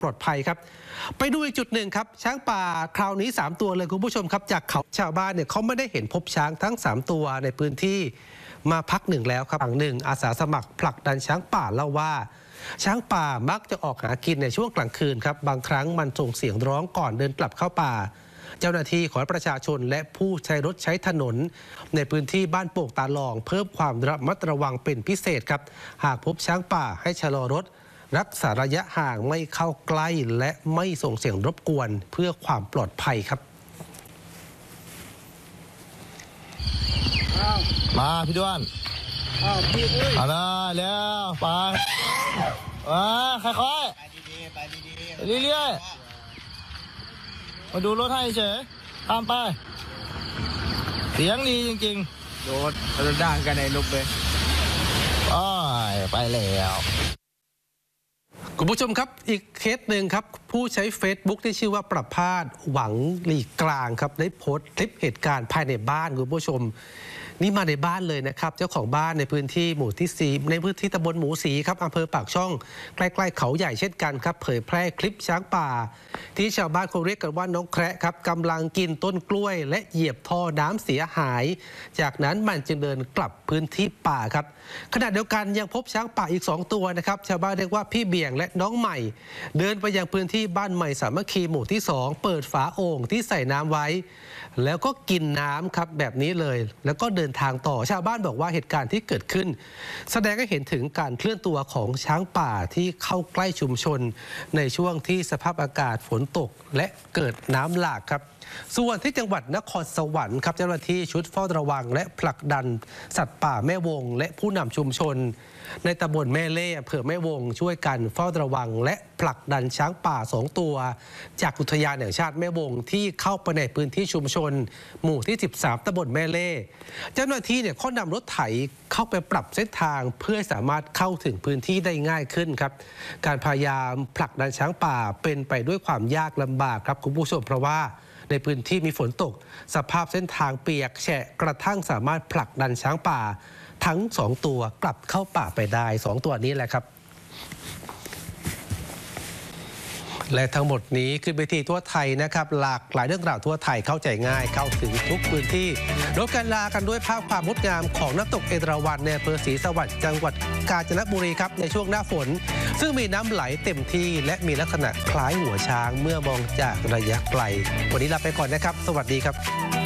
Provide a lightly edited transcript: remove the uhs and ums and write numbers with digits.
ปลอดภัยครับไปดูอีกจุดหนึ่งครับช้างป่าคราวนี้3ตัวเลยคุณผู้ชมครับจากเขาชาวบ้านเนี่ยเขาไม่ได้เห็นพบช้างทั้ง3ตัวในพื้นที่มาพักหนึ่งแล้วครับฝั่งหนึ่งอาสาสมัครผลักดันช้างป่าเล่าว่าช้างป่ามักจะออกหากินในช่วงกลางคืนครับบางครั้งมันส่งเสียงร้องก่อนเดินกลับเข้าป่าเจ้าหน้าที่ขอให้ประชาชนและผู้ใช้รถใช้ถนนในพื้นที่บ้านโป่งตาลองเพิ่มความระมัดระวังเป็นพิเศษครับหากพบช้างป่าให้ชะลอรถรักษาระยะห่างไม่เข้าใกล้และไม่ส่งเสียงรบกวนเพื่อความปลอดภัยครับมาพี่ด้วนพี่เอ้ยเอาเลยเร็วไปค่อยๆไปเรื่อยๆมาดูรถให้เฉยตามไปเสียงดีจริงโดดกระด้างกันในลุกเลยไปแล้วคุณผู้ชมครับอีกเคสหนึ่งครับผู้ใช้ Facebook ที่ชื่อว่าประภาสหวังหลีกกลางครับได้โพสต์คลิปเหตุการณ์ภายในบ้านคุณผู้ชมนี่มาในบ้านเลยนะครับเจ้าของบ้านในพื้นที่หมู่ที่4ในพื้นที่ตำบลหมูสีครับอำเภอปากช่องใกล้ๆเขาใหญ่เช่นกันครับเผยแพร่คลิปช้างป่าที่ชาวบ้านเขาเรียกกันว่าน้องแคระครับกำลังกินต้นกล้วยและเหยียบท่อน้ำเสียหายจากนั้นมันจึงเดินกลับพื้นที่ป่าครับขณะเดียวกันยังพบช้างป่าอีก2ตัวนะครับชาวบ้านเรียกว่าพี่เบี่ยงและน้องใหม่เดินไปยังพื้นที่บ้านใหม่สามัคคีหมู่ที่2เปิดฝาโอ่งที่ใส่น้ำไว้แล้วก็กินน้ำครับแบบนี้เลยแล้วก็เดินทางต่อชาวบ้านบอกว่าเหตุการณ์ที่เกิดขึ้นแสดงให้เห็นถึงการเคลื่อนตัวของช้างป่าที่เข้าใกล้ชุมชนในช่วงที่สภาพอากาศฝนตกและเกิดน้ำหลากครับส่วนที่จังหวัดนครสวรรค์ครับเจ้าหน้าที่ชุดเฝ้าระวังและผลักดันสัตว์ป่าแม่วงและผู้นำชุมชนในตำบลแม่เล่อำเภอแม่วงช่วยกันเฝ้าระวังและผลักดันช้างป่า2ตัวจากอุทยานแห่งชาติแม่วงที่เข้าไปในพื้นที่ชุมชนหมู่ที่13ตำบลแม่เล่เจ้าหน้าที่เนี่ยเขานำรถไถเข้าไปปรับเส้นทางเพื่อสามารถเข้าถึงพื้นที่ได้ง่ายขึ้นครับการพยายามผลักดันช้างป่าเป็นไปด้วยความยากลำบากครับคุณผู้ชมเพราะว่าในพื้นที่มีฝนตกสภาพเส้นทางเปียกแฉะกระทั่งสามารถผลักดันช้างป่าทั้ง2ตัวกลับเข้าป่าไปได้2ตัวนี้แหละครับและทั้งหมดนี้คือเวทีทั่วไทยนะครับหลากหลายเรื่องราวทั่วไทยเข้าใจง่ายเข้าถึงทุกพื้นที่รบกันลากันด้วยภาพความงดงามของน้ำตกเอราวัณในอำเภอศรีสวัสดิ์จังหวัดกาญจนบุรีครับในช่วงหน้าฝนซึ่งมีน้ำไหลเต็มที่และมีลักษณะคล้ายหัวช้างเมื่อมองจากระยะไกลวันนี้ลาไปก่อนนะครับสวัสดีครับ